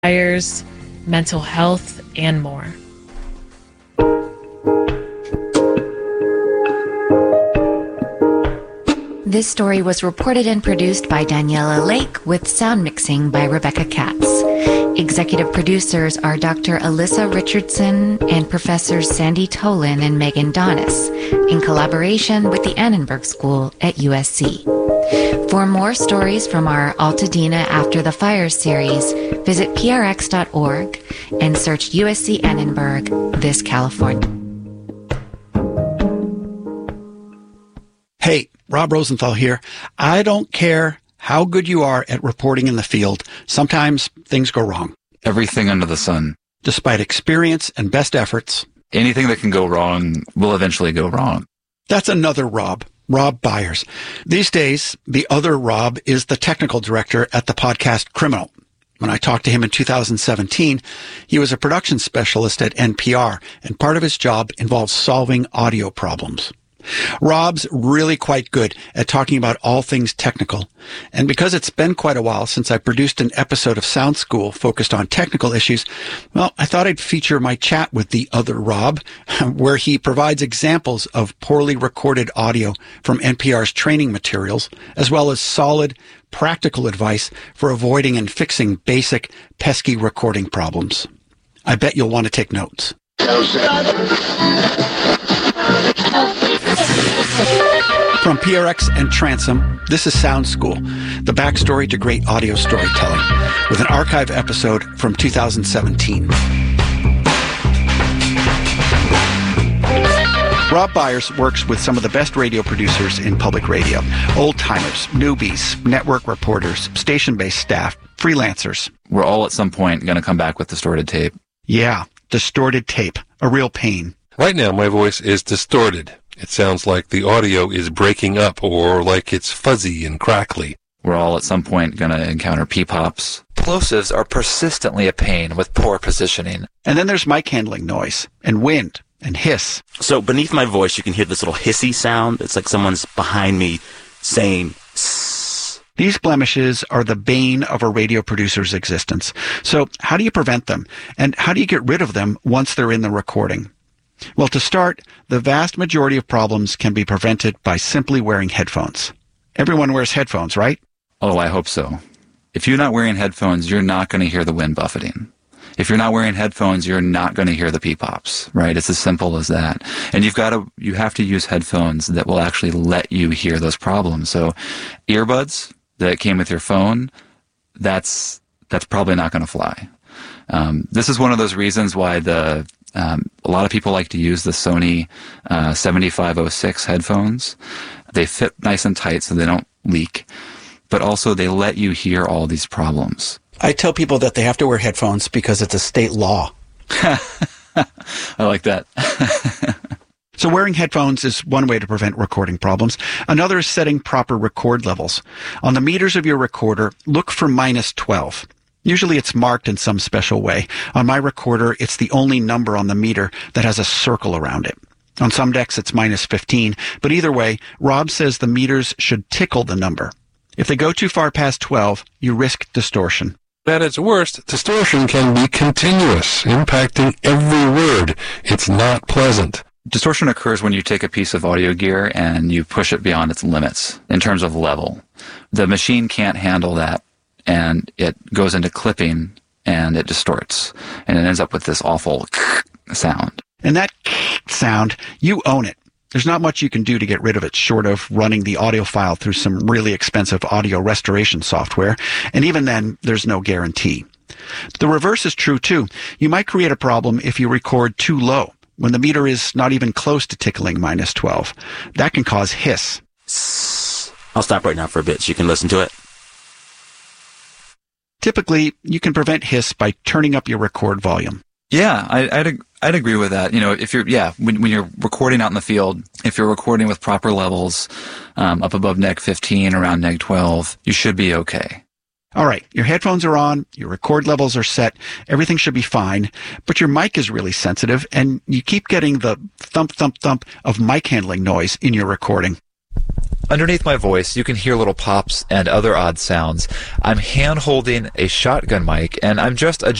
fires, mental health, and more. This story was reported and produced by Daniela Lake with sound mixing by Rebecca Katz. Executive producers are Dr. Alyssa Richardson and Professors Sandy Tolan and Megan Donis, in collaboration with the Annenberg School at USC. For more stories from our Altadena After the Fire series, visit prx.org and search USC Annenberg, this California. Hey, Rob Rosenthal here. I don't care how good you are at reporting in the field. Sometimes things go wrong. Everything under the sun. Despite experience and best efforts, anything that can go wrong will eventually go wrong. That's another Rob Byers. These days, the other Rob is the technical director at the podcast Criminal. When I talked to him in 2017, he was a production specialist at NPR, and part of his job involves solving audio problems. Rob's really quite good at talking about all things technical. And because it's been quite a while since I produced an episode of Sound School focused on technical issues, well, I thought I'd feature my chat with the other Rob, where he provides examples of poorly recorded audio from NPR's training materials, as well as solid, practical advice for avoiding and fixing basic, pesky recording problems. I bet you'll want to take notes. From PRX and Transom, this is Sound School, the backstory to great audio storytelling, with an archive episode from 2017. Rob Byers works with some of the best radio producers in public radio. Old-timers, newbies, network reporters, station-based staff, freelancers. We're all at some point going to come back with distorted tape. Yeah, distorted tape. A real pain. Right now, my voice is distorted. It sounds like the audio is breaking up or like it's fuzzy and crackly. We're all at some point going to encounter P-pops. Plosives are persistently a pain with poor positioning. And then there's mic handling noise and wind and hiss. So beneath my voice, you can hear this little hissy sound. It's like someone's behind me saying sss. These blemishes are the bane of a radio producer's existence. So how do you prevent them? And how do you get rid of them once they're in the recording? Well, to start, the vast majority of problems can be prevented by simply wearing headphones. Everyone wears headphones, right? Oh, I hope so. If you're not wearing headphones, you're not going to hear the wind buffeting. If you're not wearing headphones, you're not going to hear the P-pops, right? It's as simple as that. And you have to use headphones that will actually let you hear those problems. So earbuds that came with your phone, that's probably not going to fly. This is one of those reasons why a lot of people like to use the Sony 7506 headphones. They fit nice and tight so they don't leak, but also they let you hear all these problems. I tell people that they have to wear headphones because it's a state law. I like that. So wearing headphones is one way to prevent recording problems. Another is setting proper record levels. On the meters of your recorder, look for -12. Usually it's marked in some special way. On my recorder, it's the only number on the meter that has a circle around it. On some decks, it's -15. But either way, Rob says the meters should tickle the number. If they go too far past 12, you risk distortion. At its worst, distortion can be continuous, impacting every word. It's not pleasant. Distortion occurs when you take a piece of audio gear and you push it beyond its limits in terms of level. The machine can't handle that, and it goes into clipping and it distorts, and it ends up with this awful sound. And that sound, you own it. There's not much you can do to get rid of it short of running the audio file through some really expensive audio restoration software, and even then, there's no guarantee. The reverse is true too. You might create a problem if you record too low, when the meter is not even close to tickling -12. That can cause hiss. I'll stop right now for a bit so you can listen to it. Typically, you can prevent hiss by turning up your record volume. Yeah, I'd agree with that. You know, if when you're recording out in the field, if you're recording with proper levels, up above neg 15, around neg 12, you should be okay. All right, your headphones are on, your record levels are set, everything should be fine, but your mic is really sensitive, and you keep getting the thump, thump, thump of mic handling noise in your recording. Underneath my voice, you can hear little pops and other odd sounds. I'm hand-holding a shotgun mic, and I'm just